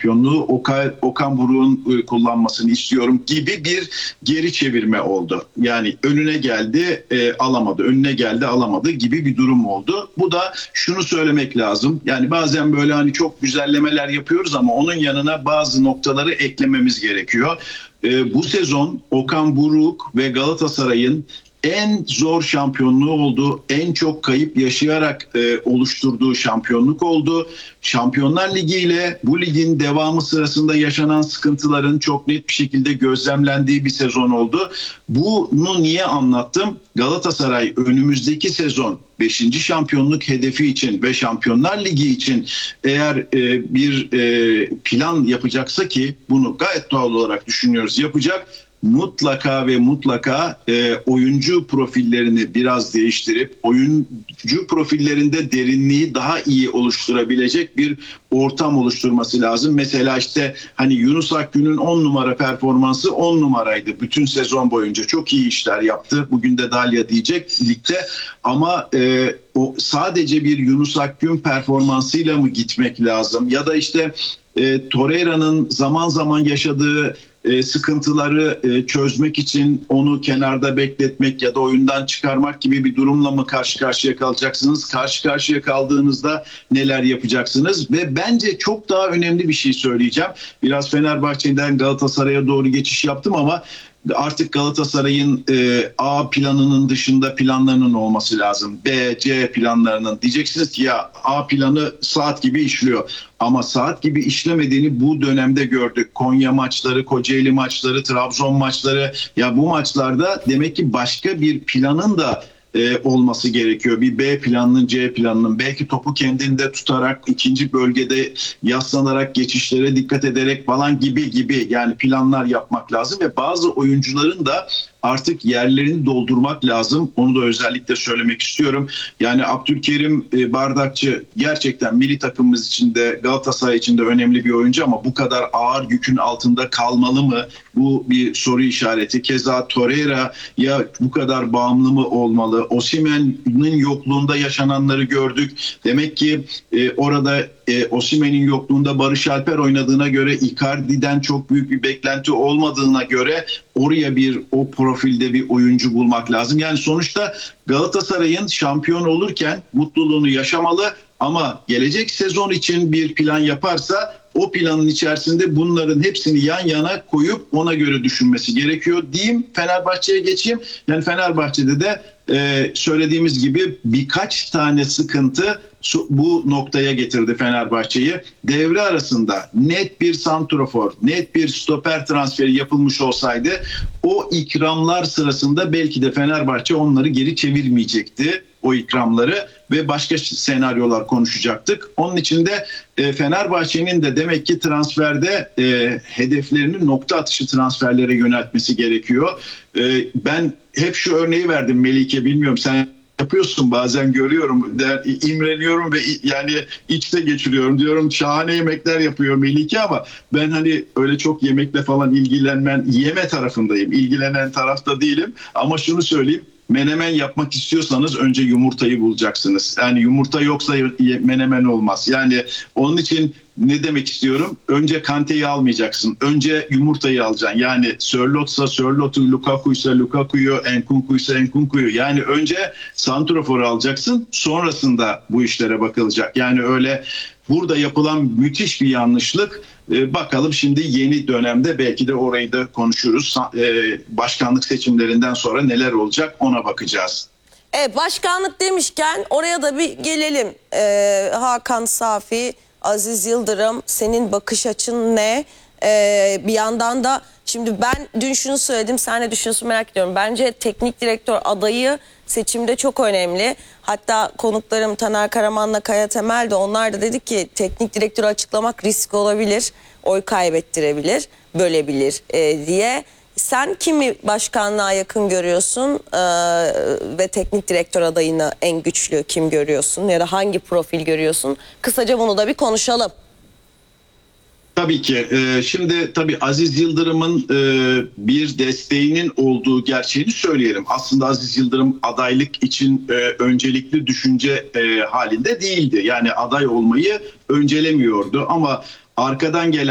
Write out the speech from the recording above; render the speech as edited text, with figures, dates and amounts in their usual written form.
şampiyonluğu Okan Buruk'un kullanmasını istiyorum gibi bir geri çevirme oldu. Yani önüne geldi alamadı, önüne geldi alamadı gibi bir durum oldu. Bu da şunu söylemek lazım. Yani bazen böyle hani çok güzellemeler yapıyoruz ama onun yanına bazı noktaları eklememiz gerekiyor. Bu sezon Okan Buruk ve Galatasaray'ın en zor şampiyonluğu oldu. En çok kayıp yaşayarak oluşturduğu şampiyonluk oldu. Şampiyonlar Ligi ile bu ligin devamı sırasında yaşanan sıkıntıların çok net bir şekilde gözlemlendiği bir sezon oldu. Bunu niye anlattım? Galatasaray önümüzdeki sezon 5. şampiyonluk hedefi için ve Şampiyonlar Ligi için eğer bir plan yapacaksa, ki bunu gayet doğal olarak düşünüyoruz yapacak, mutlaka ve mutlaka oyuncu profillerini biraz değiştirip oyuncu profillerinde derinliği daha iyi oluşturabilecek bir ortam oluşturması lazım. Mesela işte hani Yunus Akgün'ün 10 numara performansı 10 numaraydı. Bütün sezon boyunca çok iyi işler yaptı. Bugün de Dalya diyecek ligde ama o sadece bir Yunus Akgün performansıyla mı gitmek lazım? Ya da işte Torreira'nın zaman zaman yaşadığı sıkıntıları çözmek için onu kenarda bekletmek ya da oyundan çıkarmak gibi bir durumla mı karşı karşıya kalacaksınız? Karşı karşıya kaldığınızda neler yapacaksınız? Ve bence çok daha önemli bir şey söyleyeceğim. Biraz Fenerbahçe'den Galatasaray'a doğru geçiş yaptım ama artık Galatasaray'ın A planının dışında planlarının olması lazım. B, C planlarının. Diyeceksiniz ki ya A planı saat gibi işliyor. Ama saat gibi işlemediğini bu dönemde gördük. Konya maçları, Kocaeli maçları, Trabzon maçları. Ya bu maçlarda demek ki başka bir planın da olması gerekiyor. Bir B planının, C planının, belki topu kendinde tutarak, ikinci bölgede yaslanarak, geçişlere dikkat ederek falan gibi yani planlar yapmak lazım ve bazı oyuncuların da artık yerlerini doldurmak lazım. Onu da özellikle söylemek istiyorum. Yani Abdülkerim Bardakçı gerçekten milli takımımız için de Galatasaray için de önemli bir oyuncu ama bu kadar ağır yükün altında kalmalı mı? Bu bir soru işareti. Keza Torreira ya bu kadar bağımlı mı olmalı? Osimhen'in yokluğunda yaşananları gördük. Demek ki orada Osimhen'in yokluğunda Barış Alper oynadığına göre, Icardi'den çok büyük bir beklenti olmadığına göre oraya o profilde bir oyuncu bulmak lazım. Yani sonuçta Galatasaray'ın şampiyon olurken mutluluğunu yaşamalı ama gelecek sezon için bir plan yaparsa o planın içerisinde bunların hepsini yan yana koyup ona göre düşünmesi gerekiyor diyeyim. Fenerbahçe'ye geçeyim. Yani Fenerbahçe'de de söylediğimiz gibi birkaç tane sıkıntı bu noktaya getirdi Fenerbahçe'yi. Devre arasında net bir santrafor, net bir stoper transferi yapılmış olsaydı o ikramlar sırasında belki de Fenerbahçe onları geri çevirmeyecekti, o ikramları, ve başka senaryolar konuşacaktık. Onun için de Fenerbahçe'nin de demek ki transferde hedeflerini nokta atışı transferlere yöneltmesi gerekiyor. Ben hep şu örneği verdim Melike, bilmiyorum sen yapıyorsun, bazen görüyorum, imreniyorum ve yani içte geçiriyorum, diyorum şahane yemekler yapıyor Melike ama ben hani öyle çok yemekle falan yeme tarafındayım, ilgilenen tarafta değilim ama şunu söyleyeyim, menemen yapmak istiyorsanız önce yumurtayı bulacaksınız. Yani yumurta yoksa menemen olmaz. Yani onun için ne demek istiyorum? Önce Kante'yi almayacaksın. Önce yumurtayı alacaksın. Yani Sörlot'sa Sörlot'u, Lukaku'ysa Lukaku'yu, Enkunku'ysa Enkunku'yu. Yani önce santrafor'u alacaksın. Sonrasında bu işlere bakılacak. Yani öyle burada yapılan müthiş bir yanlışlık. Bakalım şimdi yeni dönemde belki de orayı da konuşuruz. Başkanlık seçimlerinden sonra neler olacak ona bakacağız. Başkanlık demişken oraya da bir gelelim. Hakan Safi, Aziz Yıldırım, senin bakış açın ne? Bir yandan da şimdi ben dün şunu söyledim, sen ne düşünüyorsun merak ediyorum. Bence teknik direktör adayı seçimde çok önemli. Hatta konuklarım Taner Karaman'la Kaya Temel de, onlar da dedi ki teknik direktörü açıklamak risk olabilir, oy kaybettirebilir, bölebilir diye. Sen kimi başkanlığa yakın görüyorsun ve teknik direktör adayını en güçlü kim görüyorsun ya da hangi profil görüyorsun? Kısaca bunu da bir konuşalım. Tabii ki. Şimdi tabii Aziz Yıldırım'ın bir desteğinin olduğu gerçeğini söyleyelim. Aslında Aziz Yıldırım adaylık için öncelikli düşünce halinde değildi. Yani aday olmayı öncelemiyordu ama arkadan gelen